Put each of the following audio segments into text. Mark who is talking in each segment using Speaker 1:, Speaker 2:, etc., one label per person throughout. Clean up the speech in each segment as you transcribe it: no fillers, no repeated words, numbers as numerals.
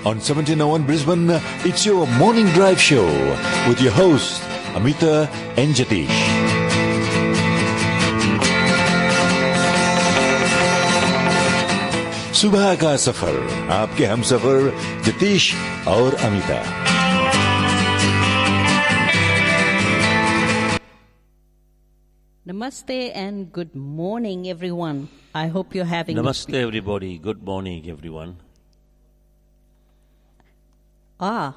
Speaker 1: On 1701 Brisbane, it's your morning drive show with your hosts, Amita and Jatish. सुबह का सफर आपके हम सफर जतीश और Amita.
Speaker 2: Namaste and good morning, everyone. I hope you're having.
Speaker 3: Namaste, everybody. Good morning, everyone.
Speaker 2: How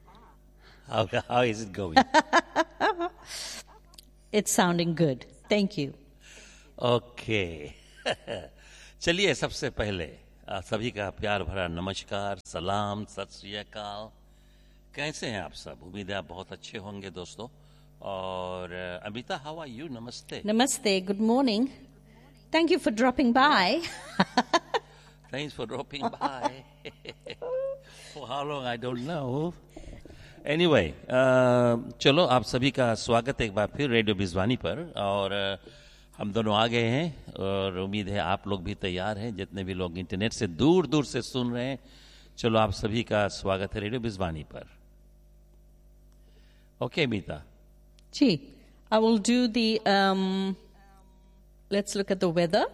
Speaker 3: is it going?
Speaker 2: It's sounding good. Thank you.
Speaker 3: Okay. चलिए सबसे पहले सभी का प्यार भरा नमस्कार, सलाम, सत श्री अकाल. कैसे हैं आप सब? उम्मीद है आप बहुत अच्छे होंगे दोस्तों. और Amita, how are you? Namaste.
Speaker 2: Namaste. Good morning. Thank you for dropping by.
Speaker 3: Thanks for dropping by. For how long I don't know. Anyway, चलो आप सभी का स्वागत एक बार फिर रेडियो बिजवानी पर. और हम दोनों आ गए हैं और उम्मीद है आप लोग भी तैयार हैं. जितने भी लोग इंटरनेट से दूर दूर से सुन रहे हैं, चलो आप सभी का स्वागत है रेडियो बिजवानी पर. Okay Meeta.
Speaker 2: Gee, I will do the, let's look at the weather.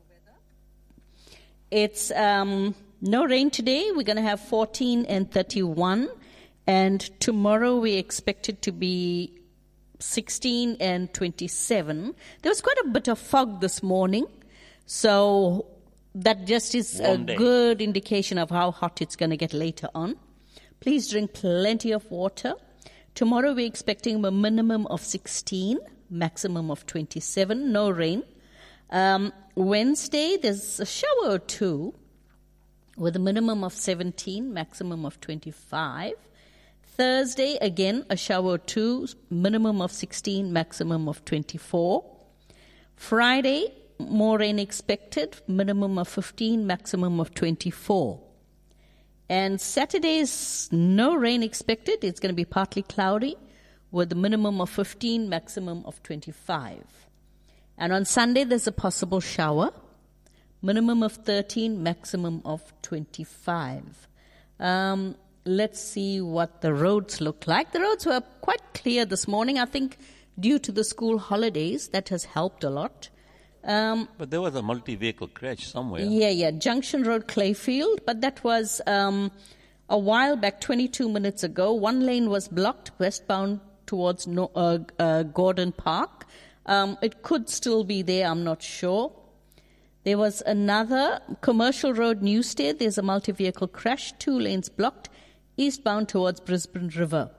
Speaker 2: It's no rain today. We're going to have 14 and 31. And tomorrow we expect it to be 16 and 27. There was quite a bit of fog this morning. So that just is a good indication of how hot it's going to get later on. Please drink plenty of water. Tomorrow we're expecting a minimum of 16, maximum of 27, no rain. Wednesday there's a shower or two with a minimum of 17, maximum of 25. Thursday, again, a shower or two, minimum of 16, maximum of 24. Friday, more rain expected, minimum of 15, maximum of 24. And Saturday's no rain expected. It's going to be partly cloudy with a minimum of 15, maximum of 25. And on Sunday, there's a possible shower, minimum of 13, maximum of 25. Let's see what the roads look like. The roads were quite clear this morning. I think due to the school holidays, that has helped a lot.
Speaker 3: But there was a multi-vehicle crash somewhere.
Speaker 2: Yeah. Junction Road, Clayfield. But that was a while back, 22 minutes ago. One lane was blocked westbound towards Gordon Park. It could still be there, I'm not sure. There was another Commercial Road, Newstead. There's a multi-vehicle crash, 2 lanes blocked, eastbound towards Brisbane River.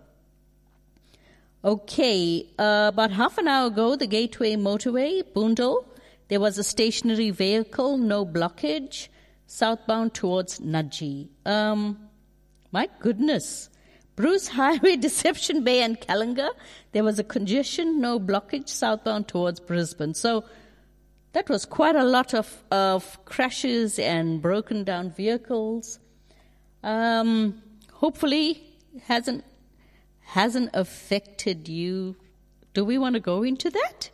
Speaker 2: Okay, about half an hour ago, the Gateway Motorway, Boondall, there was a stationary vehicle, no blockage, southbound towards Nudgee. My goodness. Bruce Highway, Deception Bay and Callinga, there was a congestion, no blockage, southbound towards Brisbane. So that was quite a lot of crashes and broken down vehicles. Hopefully hasn't affected you. Do we want to go into that?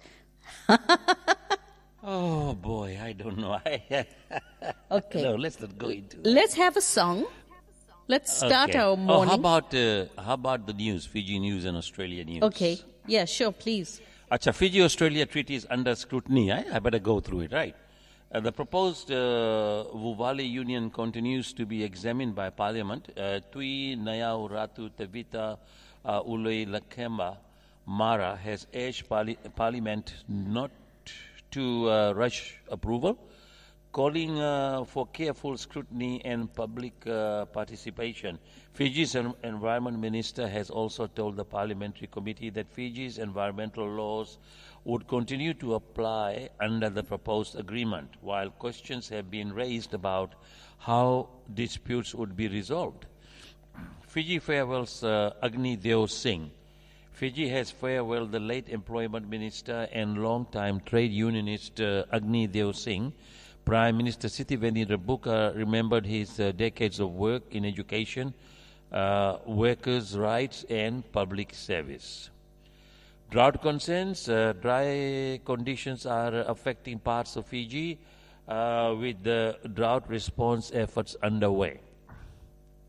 Speaker 3: Oh boy, I don't know.
Speaker 2: Okay.
Speaker 3: No, let's not go into that.
Speaker 2: Let's have a song. Let's start our morning.
Speaker 3: How about the news, Fiji news and Australia news?
Speaker 2: Okay. Yeah, sure, please.
Speaker 3: Acha, Fiji-Australia treaty is under scrutiny. I better go through it, right? The proposed Vuvali Union continues to be examined by Parliament. Tui Nayau Ratu Tevita Uloi Lakemba Mara has urged Parliament not to rush approval, calling for careful scrutiny and public participation. Fiji's Environment Minister has also told the Parliamentary Committee that Fiji's environmental laws would continue to apply under the proposed agreement, while questions have been raised about how disputes would be resolved. Fiji farewells Agni Deo Singh. Fiji has farewelled the late Employment Minister and long-time trade unionist Agni Deo Singh. Prime Minister Sitiveni Rabuka remembered his decades of work in education, workers' rights and public service. Drought concerns. Dry conditions are affecting parts of Fiji with the drought response efforts underway.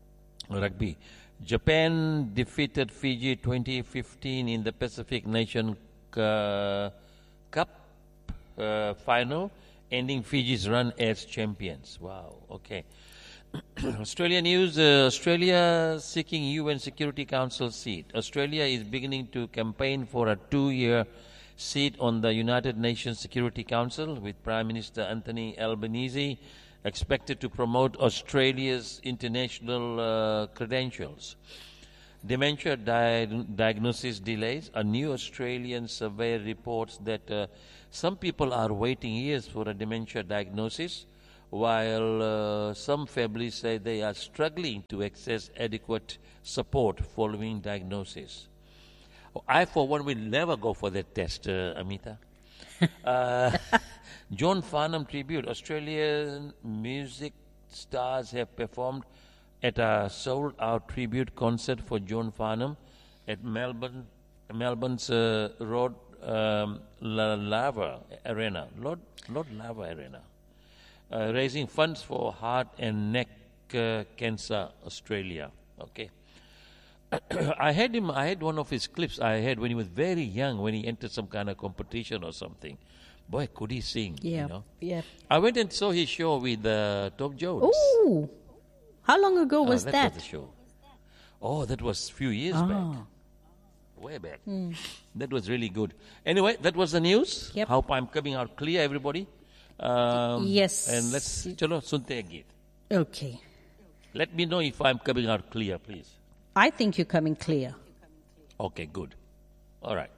Speaker 3: Rugby. Japan defeated Fiji 2015 in the Pacific Nation Cup final, ending Fiji's run as champions. Wow, okay. Australia news. Australia seeking UN Security Council seat. Australia is beginning to campaign for a 2-year seat on the United Nations Security Council, with Prime Minister Anthony Albanese expected to promote Australia's international credentials. Dementia diagnosis delays. A new Australian survey reports that some people are waiting years for a dementia diagnosis, while some families say they are struggling to access adequate support following diagnosis. I, for one, will never go for that test, Amita. John Farnham tribute. Australian music stars have performed at a sold-out tribute concert for John Farnham at Melbourne's Lord Lava Arena. Lord Lava Arena. Raising funds for Heart and Neck Cancer Australia. Okay. I had one of his clips I had when he was very young, when he entered some kind of competition or something. Boy, could he sing.
Speaker 2: Yeah,
Speaker 3: you know?
Speaker 2: yeah.
Speaker 3: I went and saw his show with Tom Jones.
Speaker 2: Oh, how long ago was that?
Speaker 3: That was the show. Oh, that was a few years back. Way back. That was really good. Anyway, that was the news.
Speaker 2: Yep.
Speaker 3: Hope I'm coming out clear, everybody.
Speaker 2: Yes.
Speaker 3: And let's, chalo, sunte agit.
Speaker 2: Okay.
Speaker 3: Let me know if I'm coming out clear, please.
Speaker 2: I think you're coming clear.
Speaker 3: Okay, good. All right.